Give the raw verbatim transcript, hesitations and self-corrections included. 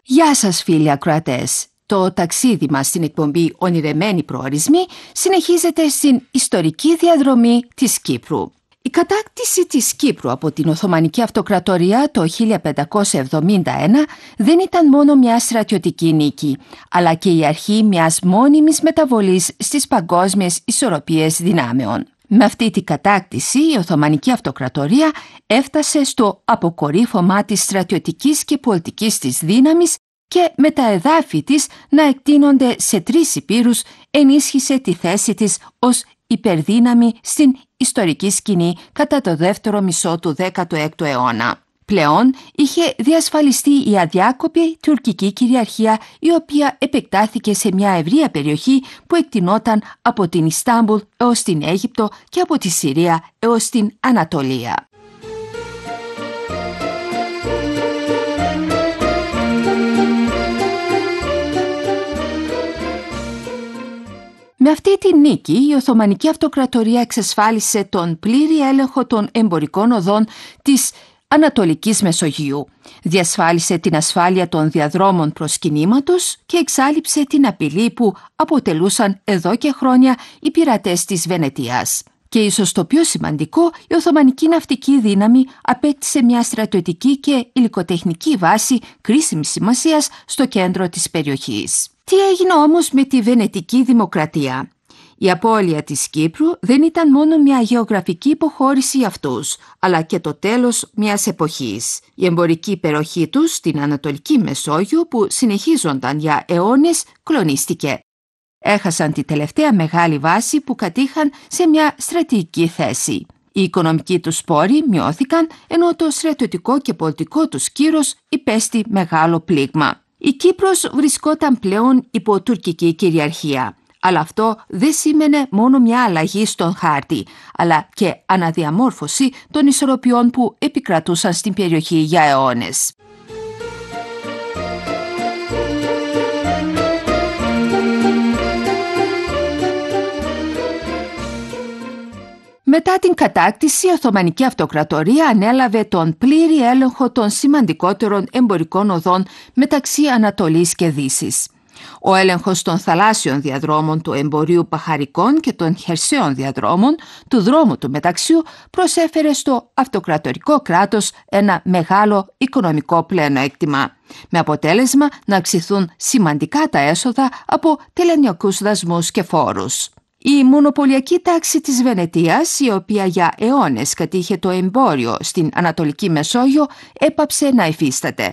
Γεια σας φίλοι ακροατές. Το ταξίδι μας στην εκπομπή «Ονειρεμένοι προορισμοί» συνεχίζεται στην ιστορική διαδρομή της Κύπρου. Η κατάκτηση της Κύπρου από την Οθωμανική Αυτοκρατορία το χίλια πεντακόσια εβδομήντα ένα δεν ήταν μόνο μια στρατιωτική νίκη, αλλά και η αρχή μιας μόνιμης μεταβολής στις παγκόσμιες ισορροπίες δυνάμεων. Με αυτή την κατάκτηση η Οθωμανική Αυτοκρατορία έφτασε στο αποκορύφωμα της στρατιωτικής και πολιτικής της δύναμης και με τα εδάφη της να εκτείνονται σε τρεις ηπείρους ενίσχυσε τη θέση της ως υπερδύναμη στην ιστορική σκηνή κατά το δεύτερο μισό του δέκατου έκτου αιώνα. Πλέον είχε διασφαλιστεί η αδιάκοπη τουρκική κυριαρχία, η οποία επεκτάθηκε σε μια ευρεία περιοχή που εκτεινόταν από την Ιστάμπουλ έως την Αίγυπτο και από τη Συρία έως την Ανατολία. Με αυτή τη νίκη, η Οθωμανική Αυτοκρατορία εξασφάλισε τον πλήρη έλεγχο των εμπορικών οδών της Ανατολικής Μεσογείου, διασφάλισε την ασφάλεια των διαδρόμων προσκυνήματος και εξάλειψε την απειλή που αποτελούσαν εδώ και χρόνια οι πειρατές της Βενετίας. Και ίσως το πιο σημαντικό, η Οθωμανική ναυτική δύναμη απέκτησε μια στρατιωτική και υλικοτεχνική βάση κρίσιμης σημασίας στο κέντρο της περιοχής. Τι έγινε όμως με τη Βενετική Δημοκρατία? Η απώλεια της Κύπρου δεν ήταν μόνο μια γεωγραφική υποχώρηση για αυτούς, αλλά και το τέλος μιας εποχής. Η εμπορική υπεροχή τους στην Ανατολική Μεσόγειο, που συνεχίζονταν για αιώνες, κλονίστηκε. Έχασαν τη τελευταία μεγάλη βάση που κατήχαν σε μια στρατηγική θέση. Οι οικονομικοί τους πόροι μειώθηκαν, ενώ το στρατιωτικό και πολιτικό τους κύρος υπέστη μεγάλο πλήγμα. Η Κύπρος βρισκόταν πλέον υπό τουρκική κυριαρχία. Αλλά αυτό δεν σήμαινε μόνο μια αλλαγή στον χάρτη, αλλά και αναδιαμόρφωση των ισορροπιών που επικρατούσαν στην περιοχή για αιώνες. Μετά την κατάκτηση, η Οθωμανική Αυτοκρατορία ανέλαβε τον πλήρη έλεγχο των σημαντικότερων εμπορικών οδών μεταξύ Ανατολής και Δύσης. Ο έλεγχος των θαλάσσιων διαδρόμων του εμπορίου παχαρικών και των χερσαίων διαδρόμων του δρόμου του μεταξιού προσέφερε στο αυτοκρατορικό κράτος ένα μεγάλο οικονομικό πλεονέκτημα, με αποτέλεσμα να αυξηθούν σημαντικά τα έσοδα από τελωνειακούς δασμούς και φόρους. Η μονοπωλιακή τάξη της Βενετίας, η οποία για αιώνες κατήχε το εμπόριο στην Ανατολική Μεσόγειο, έπαψε να υφίσταται.